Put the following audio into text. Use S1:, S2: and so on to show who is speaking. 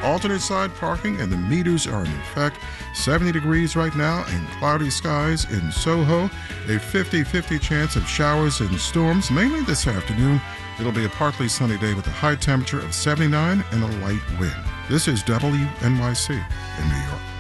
S1: alternate side parking, and the meters are in effect. 70 degrees right now and cloudy skies in Soho. A 50-50 chance of showers and storms, mainly this afternoon. It'll be a partly sunny day with a high temperature of 79 and a light wind. This is WNYC in New York.